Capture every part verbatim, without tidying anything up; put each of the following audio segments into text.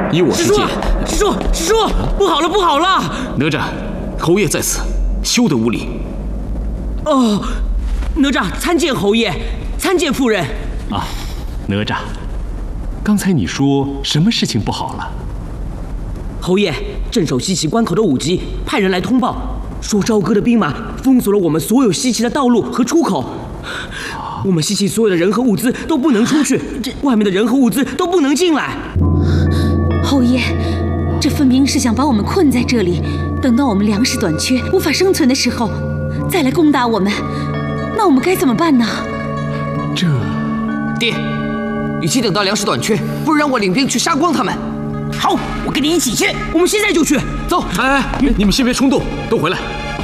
依我之见， 师叔，师叔，不好了，不好了！ 哪吒，侯爷在此，休得无礼。 哦，哪吒参见侯爷，参见夫人。 啊，哪吒，刚才你说什么事情不好了？ 侯爷，镇守西岐关口的武吉派人来通报，说朝歌的兵马封锁了我们所有西岐的道路和出口。我们西岐所有的人和物资都不能出去，这外面的人和物资都不能进来。 侯爷，这分明是想把我们困在这里，等到我们粮食短缺、无法生存的时候，再来攻打我们。那我们该怎么办呢？ 这， 爹，与其等到粮食短缺，不如让我领兵去杀光他们。 好，我跟你一起去，我们现在就去。 走！ 哎哎，你们先别冲动，都回来。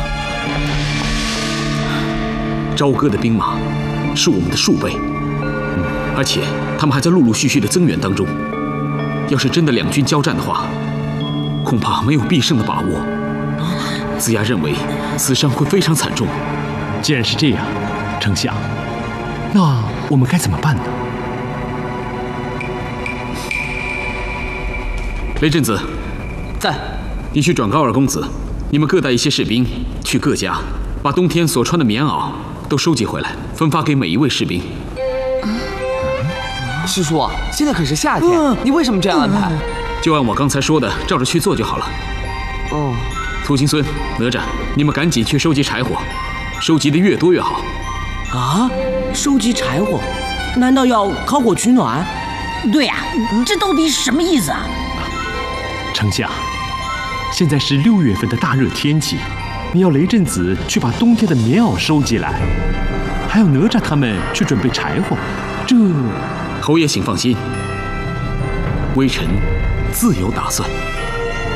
朝歌的兵马是我们的数倍，嗯，而且他们还在陆陆续续的增援当中。要是真的两军交战的话，恐怕没有必胜的把握。子牙认为此伤会非常惨重。 既然是这样，丞相，那我们该怎么办呢？ 雷震子， 在。 你去转告二公子，你们各带一些士兵去各家，把冬天所穿的棉袄都收集回来，分发给每一位士兵。 师叔，现在可是夏天，嗯、你为什么这样安排？ 就按我刚才说的，照着去做就好了。 哦， 粗心孙、哪吒，你们赶紧去收集柴火，收集的越多越好。 啊，收集柴火，难道要烤火取暖？ 对呀、啊，这到底是什么意思啊？ 丞相，现在是六月份的大热天气，你要雷震子去把冬天的棉袄收集来，还有哪吒他们去准备柴火，这…… 侯爷请放心，微臣自有打算。